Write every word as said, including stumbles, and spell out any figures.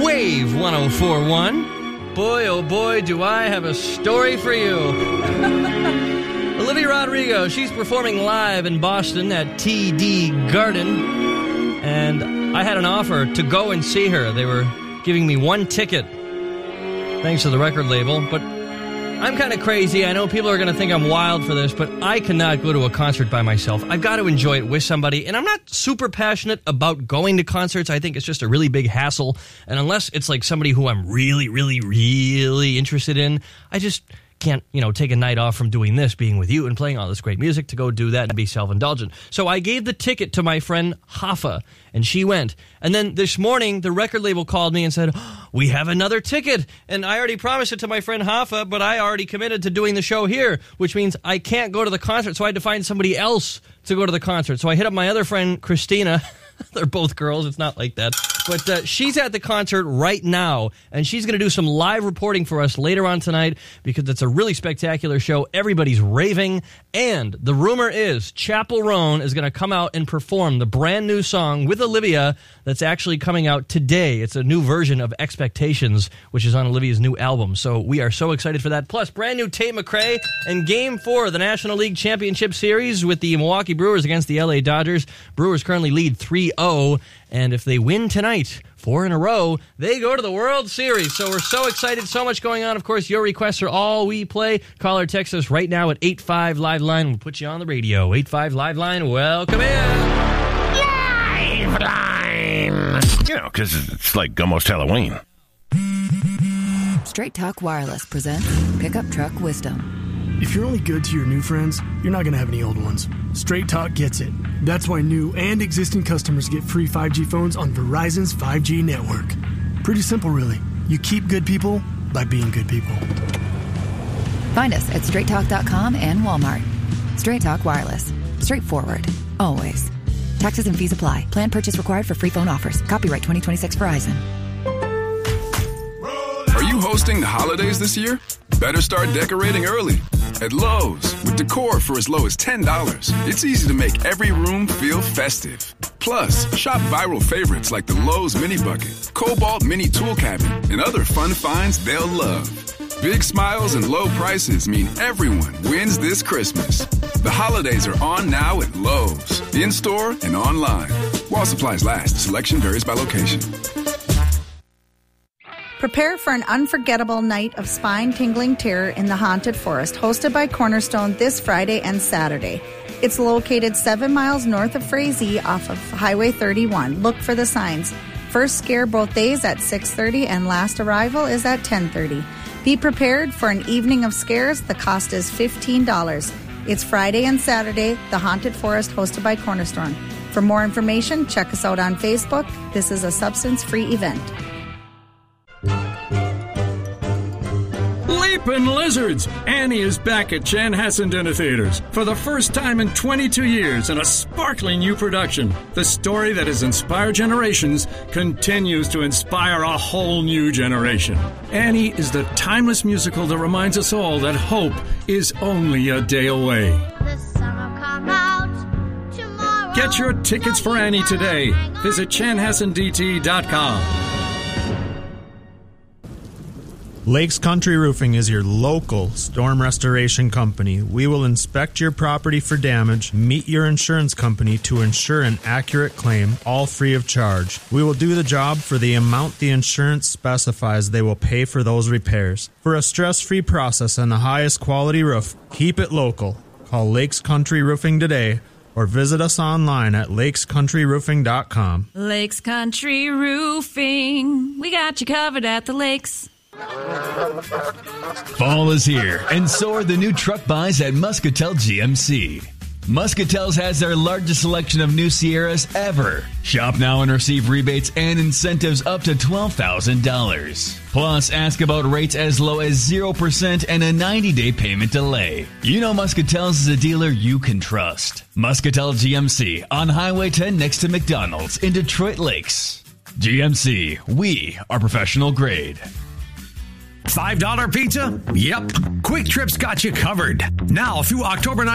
Wave one oh four point one. Boy, oh boy, do I have a story for you. Olivia Rodrigo, she's performing live in Boston at T D Garden. And I had an offer to go and see her. They were giving me one ticket, thanks to the record label. But I'm kind of crazy. I know people are going to think I'm wild for this, but I cannot go to a concert by myself. I've got to enjoy it with somebody, and I'm not super passionate about going to concerts. I think it's just a really big hassle, and unless it's like somebody who I'm really, really, really interested in, I just can't, you know, take a night off from doing this, being with you and playing all this great music to go do that and be self-indulgent. So I gave the ticket to my friend Hoffa, and she went. And then this morning, the record label called me and said, oh, we have another ticket. And I already promised it to my friend Hoffa, but I already committed to doing the show here, which means I can't go to the concert, so I had to find somebody else to go to the concert. So I hit up my other friend, Christina. They're both girls. It's not like that. But uh, she's at the concert right now, and she's going to do some live reporting for us later on tonight because it's a really spectacular show. Everybody's raving, and the rumor is Chappell Roan is going to come out and perform the brand new song with Olivia that's actually coming out today. It's a new version of Expectations, which is on Olivia's new album. So we are so excited for that. Plus, brand new Tate McRae and Game four of the National League Championship Series with the Milwaukee Brewers against the L A Dodgers. Brewers currently lead three oh, and if they win tonight, four in a row, they go to the World Series. So we're so excited, so much going on. Of course, your requests are all we play. Call or text us right now at eight five Live Line. We'll put you on the radio. eight five Live Line, welcome in. Live Line! You know, because it's like almost Halloween. Straight Talk Wireless presents Pickup Truck Wisdom. If you're only good to your new friends, you're not going to have any old ones. Straight Talk gets it. That's why new and existing customers get free five G phones on Verizon's five G network. Pretty simple, really. You keep good people by being good people. Find us at straight talk dot com and Walmart. Straight Talk Wireless. Straightforward. Always. Taxes and fees apply. Plan purchase required for free phone offers. Copyright twenty twenty-six Verizon. Are you hosting the holidays this year? Better start decorating early. At Lowe's, with decor for as low as ten dollars, it's easy to make every room feel festive. Plus, shop viral favorites like the Lowe's Mini Bucket, Cobalt Mini Tool Cabinet, and other fun finds they'll love. Big smiles and low prices mean everyone wins this Christmas. The holidays are on now at Lowe's, in-store and online. While supplies last, selection varies by location. Prepare for an unforgettable night of spine-tingling terror in the Haunted Forest, hosted by Cornerstone this Friday and Saturday. It's located seven miles north of Frazee off of Highway thirty-one. Look for the signs. First scare both days at six thirty and last arrival is at ten thirty. Be prepared for an evening of scares. The cost is fifteen dollars. It's Friday and Saturday, the Haunted Forest, hosted by Cornerstone. For more information, check us out on Facebook. This is a substance-free event. Leapin' Lizards! Annie is back at Chanhassen Dinner Theaters for the first time in twenty-two years in a sparkling new production. The story that has inspired generations continues to inspire a whole new generation. Annie is the timeless musical that reminds us all that hope is only a day away. The sun will come out tomorrow. Get your tickets for Annie today. Visit chanhassen d t dot com. Lakes Country Roofing is your local storm restoration company. We will inspect your property for damage, meet your insurance company to ensure an accurate claim, all free of charge. We will do the job for the amount the insurance specifies they will pay for those repairs. For a stress-free process and the highest quality roof, keep it local. Call Lakes Country Roofing today or visit us online at lakes country roofing dot com. Lakes Country Roofing. We got you covered at the lakes. Fall is here, and so are the new truck buys at Muscatel G M C. Muscatel's has their largest selection of new Sierras ever. Shop now and receive rebates and incentives up to twelve thousand dollars. Plus, ask about rates as low as zero percent and a ninety-day payment delay. You know Muscatel's is a dealer you can trust. Muscatel G M C on Highway ten next to McDonald's in Detroit Lakes. G M C, we are professional grade. five dollar pizza? Yep. Quick Trip's got you covered. Now through October ninth.